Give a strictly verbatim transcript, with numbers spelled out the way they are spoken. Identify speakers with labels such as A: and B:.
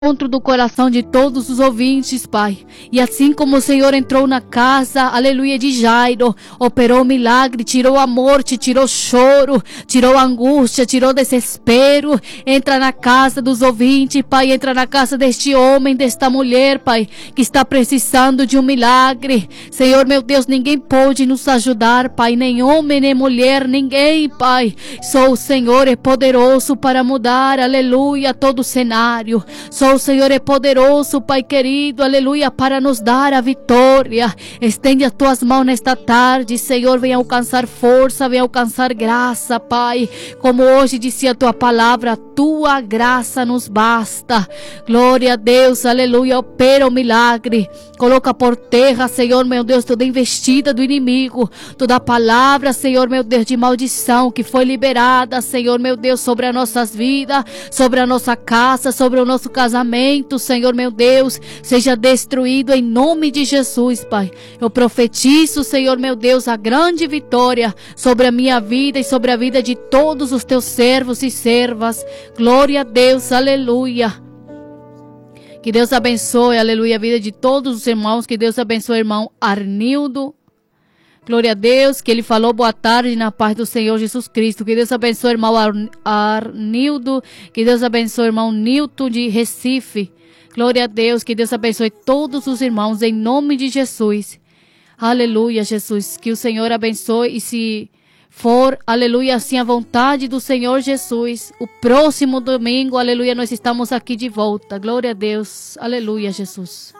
A: encontro do coração de todos os ouvintes, Pai. E assim como o Senhor entrou na casa, aleluia, de Jairo, operou milagre, tirou a morte, tirou choro, tirou a angústia, tirou desespero. Entra na casa dos ouvintes, Pai, entra na casa deste homem, desta mulher, Pai, que está precisando de um milagre. Senhor, meu Deus, ninguém pode nos ajudar, Pai, nem homem, nem mulher, ninguém, Pai. Só o Senhor é poderoso para mudar, aleluia, todo o cenário. Só o Senhor é poderoso, Pai querido, aleluia, para nos dar a vitória. Estende as tuas mãos nesta tarde, Senhor, venha alcançar força, venha alcançar graça, Pai. Como hoje disse a tua palavra, tua graça nos basta. Glória a Deus, aleluia, opera o milagre. Coloca por terra, Senhor, meu Deus, toda investida do inimigo, toda palavra, Senhor, meu Deus, de maldição que foi liberada, Senhor, meu Deus, sobre as nossas vidas, sobre a nossa casa, sobre o nosso casamento. Senhor, meu Deus, seja destruído em nome de Jesus, Pai. Eu profetizo, Senhor, meu Deus, a grande vitória sobre a minha vida e sobre a vida de todos os teus servos e servas. Glória a Deus, aleluia. Que Deus abençoe, aleluia, a vida de todos os irmãos. Que Deus abençoe o irmão Arnildo. Glória a Deus, que ele falou boa tarde na paz do Senhor Jesus Cristo. Que Deus abençoe o irmão Ar Arnildo. Que Deus abençoe o irmão Nilton de Recife. Glória a Deus, que Deus abençoe todos os irmãos em nome de Jesus. Aleluia, Jesus. Que o Senhor abençoe e se for, aleluia, assim a vontade do Senhor Jesus, o próximo domingo, aleluia, nós estamos aqui de volta. Glória a Deus. Aleluia, Jesus.